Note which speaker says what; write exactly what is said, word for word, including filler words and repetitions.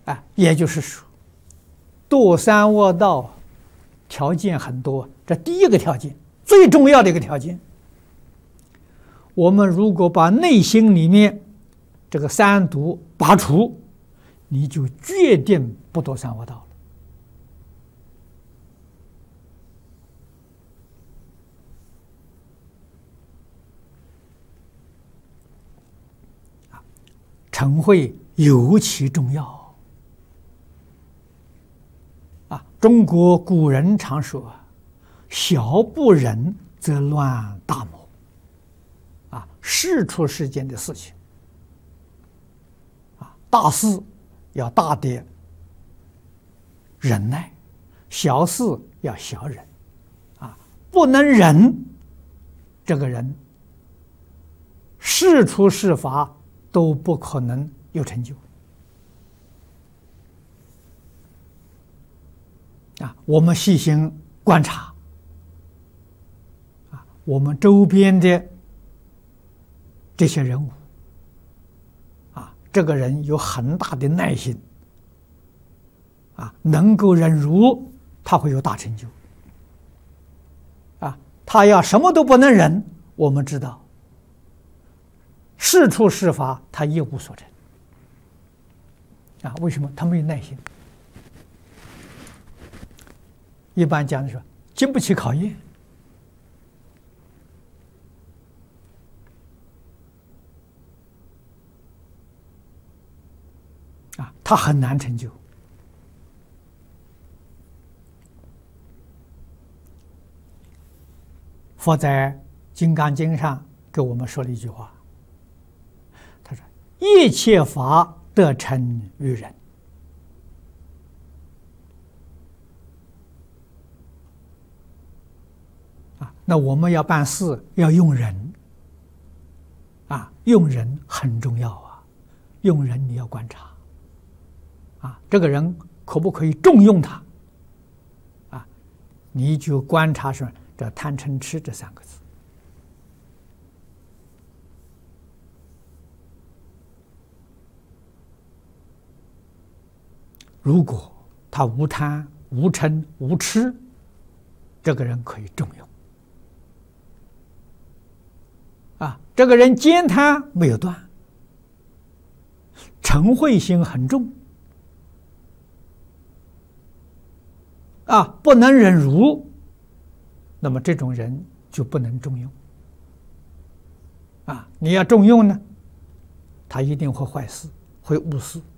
Speaker 1: 啊，也就是说，堕三恶道条件很多，这第一个条件，最重要的一个条件，我们如果把内心里面这个三毒拔除，你就决定不堕三恶道了。晨会尤其重要啊！中国古人常说：“小不忍则乱大谋。”啊，事出世间的事情，啊，大事要大的忍耐，小事要小忍，啊，不能忍，这个人事出事发都不可能有成就。啊，我们细心观察，啊，我们周边的这些人物，啊，这个人有很大的耐心，啊，能够忍辱，他会有大成就。啊，他要什么都不能忍，我们知道，事出事发，他一无所成。啊，为什么？他没有耐心。一般讲的说，经不起考验。啊，他很难成就。佛在《金刚经》上给我们说了一句话，他说：“一切法得成于人。”啊，那我们要办事要用人，啊，用人很重要啊，用人你要观察。啊，这个人可不可以重用他？啊，你就观察说这贪嗔痴这三个字。如果他无贪、无嗔、无痴，这个人可以重用。啊，这个人奸贪没有断，嗔恚心很重。啊，不能忍辱，那么这种人就不能重用。啊，你要重用呢，他一定会坏事，会误事。